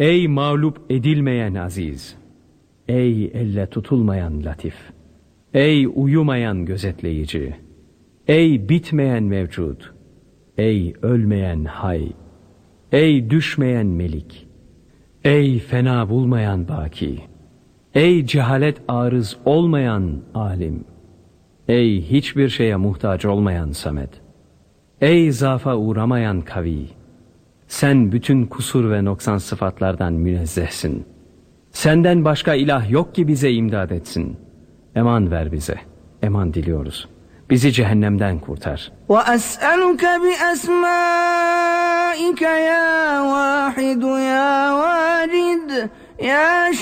Ey mağlup edilmeyen aziz! Ey elle tutulmayan latif! Ey uyumayan gözetleyici! Ey bitmeyen mevcud! Ey ölmeyen hay! Ey düşmeyen melik! Ey fena bulmayan baki! Ey cehalet arız olmayan alim! Ey hiçbir şeye muhtaç olmayan samet! Ey zafa uğramayan kavi! Sen bütün kusur ve noksan sıfatlardan münezzehsin. Senden başka ilah yok ki bize imdad etsin. Eman ver bize, eman diliyoruz. Bizi cehennemden kurtar. وَأَسْأَلُكَ بِأَسْمَائِكَ يَا وَاحِدُ يَا وَاجِدُ يَا